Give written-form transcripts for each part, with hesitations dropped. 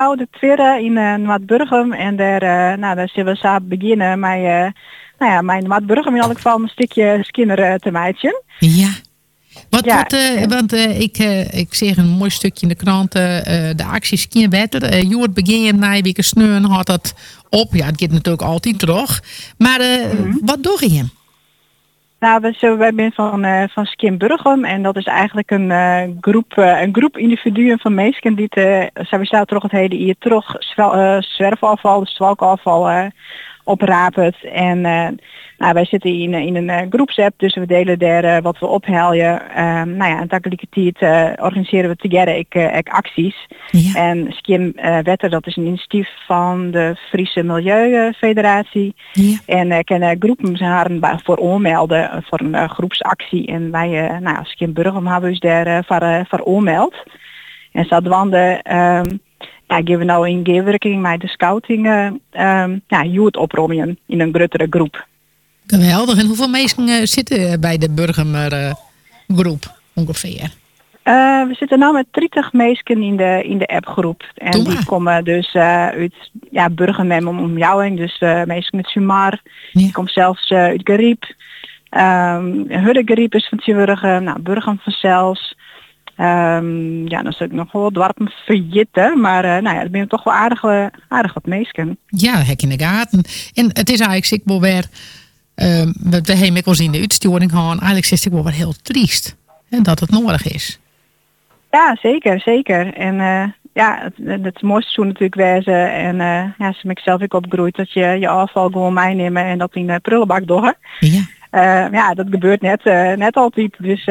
nou de tweede in Noord-Burgum en daar zullen we samen beginnen met mijn Noord-Burgum in elk geval een stukje skinner te meidje. Ja. Ja. Want ik zeg een mooi stukje in de krant, de actie Skin Better. Joert begin na weken sneun had dat op. Ja, het gaat natuurlijk altijd terug. Maar wat doe je? Nou, wij zijn van Skin Burgum en dat is eigenlijk een groep individuen van mensen die sowieso toch het hele jaar terug zwerfafval, dus zwalkafval oprapen. En wij zitten in een groepsapp, dus we delen daar wat we ophelden. En tegelijkertijd organiseren we together acties. Ja. En Skin Wetter, dat is een initiatief van de Friese Milieufederatie. Ja. En kunnen groepen zich voor aanmelden voor een groepsactie. En wij, Skin Burgum hebben we daar voor aanmeld. En zodoende geven we nou in gewerking met de scouting youth oprommen in een grotere groep. Geweldig. En hoeveel mensen zitten bij de Burgum groep ongeveer? We zitten nu met 30 mensen in de appgroep. En die komen dus uit Burgum en omjouwing. Dus mensen met Sumar. Ja. Die komt zelfs uit Geriep. Huddegeriep is van Tjurgen. Burgum vanzelfs. Dan zit ik nog wel dorpen verjitten. Maar er zijn toch wel aardig wat mensen. Ja, hek in de gaten. En het is eigenlijk ik wel weer... we hebben ook in de uitsturing gehad. Eigenlijk is het wel weer heel triest. Hè, dat het nodig is. Ja, zeker. En het mooiste zou natuurlijk wezen. En ze ben ik zelf ook opgegroeid dat je afval gewoon meenemen en dat in de prullenbak door. Ja. Dat gebeurt net altijd. Dus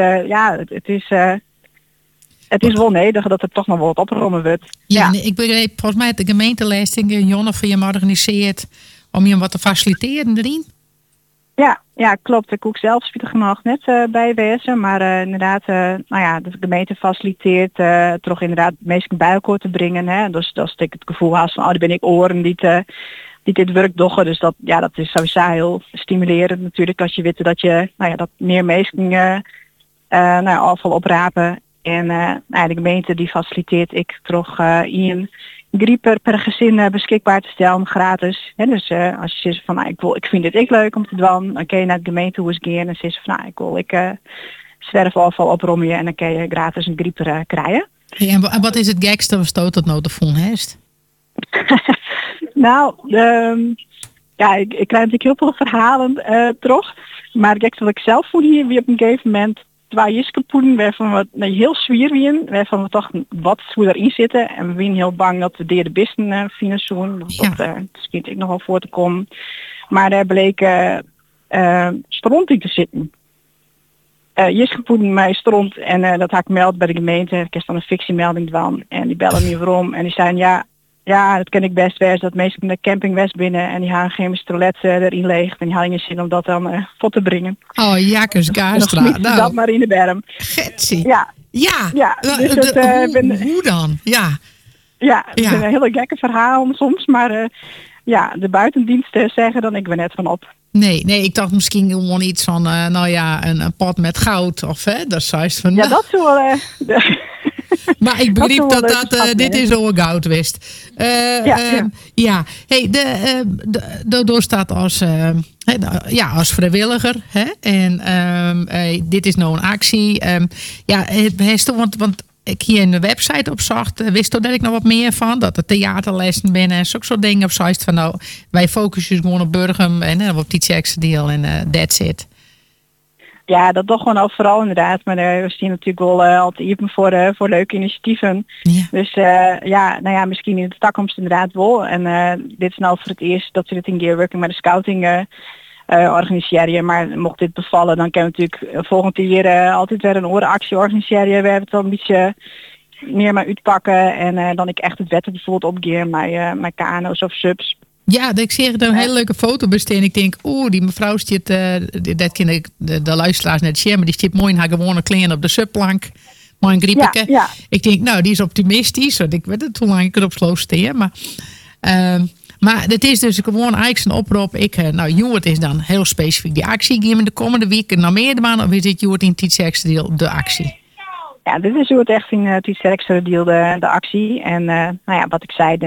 het is wel nodig dat er toch nog wat opgerommeld wordt. Ja. Ik begreep volgens mij de gemeentelijsting Jonne voor je georganiseerd om je wat te faciliteren erin. Ja, klopt. Ik ook zelf spietig nog net bij wezen. Maar inderdaad, de gemeente faciliteert toch inderdaad mensen bij elkaar te brengen. Hè? Dus dat ik het gevoel had van, die ben ik oren die dit werk doen. Dus dat is sowieso heel stimulerend natuurlijk als je weet dat je dat meer mensen afval oprapen. En de gemeente die faciliteert ik toch in griep per gezin beschikbaar te stellen, gratis. Dus als je zegt van ik vind dit leuk om te doen, dan kun je naar de gemeente hoe eens gaan en zeggen van ik zwerfafval oprommen en dan kun je gratis een grieper krijgen. Hey, en wat is het gekste wat stoot dat nou te voelen heeft? Ik krijg natuurlijk heel veel verhalen terug. Maar het gekste wat ik zelf voel hier, wie op een gegeven moment 2 jiskepoeden waarvan we heel zwier wien, waarvan we toch wat hoe erin zitten. En we zijn heel bang dat we de bisten financieren. Dus dat schiet ik nogal voor te komen. Maar daar bleek stront in te zitten. Jiskepoeden mij stront en dat had ik meld bij de gemeente. Ik heb dan een fictiemelding van. En die bellen me waarom. En die zeiden ja, dat ken ik best wezen. Dat mensen in de camping West binnen en die gaan geen toilet erin leeg. En die hadden geen zin om dat dan voor te brengen. Oh, jakkers, Gaarstra. Dan dat maar in de berm. Getsie. Ja. Dus hoe dan? Ja. Ja, het is een hele gekke verhaal soms. Maar de buitendiensten zeggen dan ik ben net van op. Nee, ik dacht misschien gewoon iets van, een pot met goud. Of dat zou je van... Ja, dat is wel... Maar ik begreep dat dit is al goud wist. Hey, door staat als vrijwilliger. Hè? En dit is nou een actie. Want ik hier in de website opzocht, wist toch dat ik nog wat meer van? Dat er theaterlessen binnen en zulke soort dingen. Of zo is het van wij focussen gewoon op Burgum en op die checkse deel en that's it. Ja, dat toch gewoon overal inderdaad. Maar we zien natuurlijk wel altijd even voor leuke initiatieven. Ja. Dus misschien in de toekomst inderdaad wel. En dit is nou voor het eerst dat we dit in gearworking met de scouting organiseren. Maar mocht dit bevallen, dan kunnen we natuurlijk volgend jaar altijd weer een orenactie organiseren. We hebben het al een beetje meer maar uitpakken. En dan ik echt het wetten bijvoorbeeld opgeven met kano's of subs. Ja, ik zie er een hele leuke foto bij staan. Ik denk, die mevrouw zit, dat ken ik de luisteraars net zien, maar die zit mooi in haar gewone kleren op de subplank. Mooi een griepje. Ja. Ik denk, die is optimistisch. Want ik weet het hoe lang ik erop sloot steen. Maar het is dus gewoon eigenlijk een oproep. Joert is dan heel specifiek die actie. Gaan we de komende weken nog meer doen? Of is dit Joert in het extra deel de actie? Ja, dit is Joert echt in het extra deel de actie. En wat ik zei,